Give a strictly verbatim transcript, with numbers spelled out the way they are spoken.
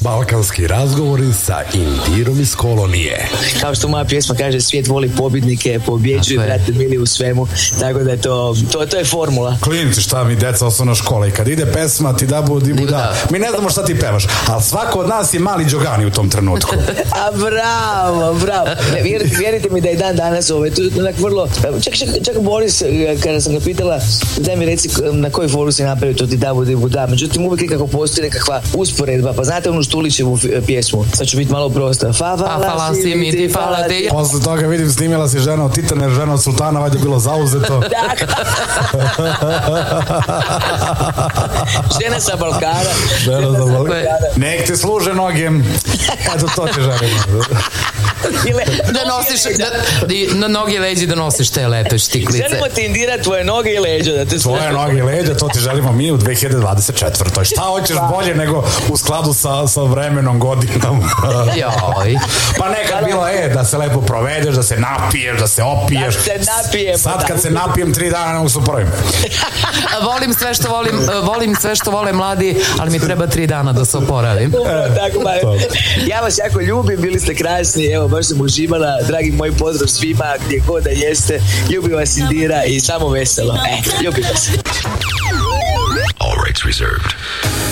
Balkanski razgovori sa Indirom iz kolonije. Kao što moja pjesma kaže, svijet voli pobjednike, pobjeđuju, brate mili u svemu, tako da je to, to, to je formula. Klinici, šta mi deca osnovna škola, i kad ide pesma ti da budi buda, mi ne znamo šta ti pevaš, ali svako od nas je mali Đogani u tom trenutku. A bravo, bravo. Ne, vjerite, vjerite mi da je dan danas ovaj, tu onak vrlo, čak, čak, čak Boris, kada sam ga pitala, daj mi reci na koju foru si napravio to ti da budi buda, međutim uvijek nekako postoji nekakva usporedba, pa znate onu Štulićevu pjesmu, sad ću biti malo prosta. Fa, fala si mi ti, fala ti. Posle toga vidim, snimila si žena od Titane, žena od Sultana, valjda bilo zauzeto. Žena sa Balkana. Žena sa Balkana. Nek ti služe noge. Eto, to ti želim. Da nosiš, da, na noge i leđi da nosiš te lepe štiklice. Želimo ti, Indira, tvoje noge i leđa. Da te tvoje noge i leđa, to ti želimo mi u dve hiljade dvadeset četvrtoj. Šta hoćeš bolje nego u skladu sa, sa vremenom, godinom? Joj. Pa nekad bilo, e, da se lepo provedeš, da se napiješ, da se opiješ. Da se napijemo. Sad kad se napijem tri dana, ne mogu se uporavim. Volim sve što volim, volim sve što vole mladi, ali mi treba tri dana da se oporavim. Tako, ja vas jako ljubim, bili ste krasni, evo, baš sam uživala, dragi moji, pozdrav svima, gdje god da jeste, ljubim vas, Indira, i samo veselo. E, ljubim vas. All rights reserved.